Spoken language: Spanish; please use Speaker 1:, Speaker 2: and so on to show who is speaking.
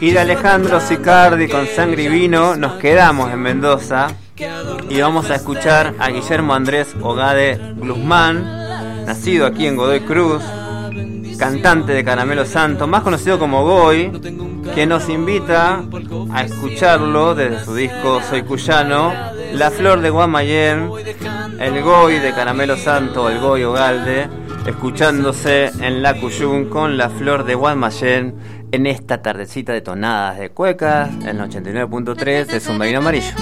Speaker 1: Y de Alejandro Sicardi con Sangre y Vino nos quedamos en Mendoza y vamos a escuchar a Guillermo Andrés Ogade Guzmán, nacido aquí en Godoy Cruz, cantante de Caramelo Santo, más conocido como Goy, que nos invita a escucharlo desde su disco Soy Cuyano, La Flor de Guamayén, el Goy de Caramelo Santo, el Goy Ogalde, escuchándose en La Cuyún con La Flor de Guamayén en esta tardecita de tonadas de cuecas en 89.3 de Submarino Amarillo.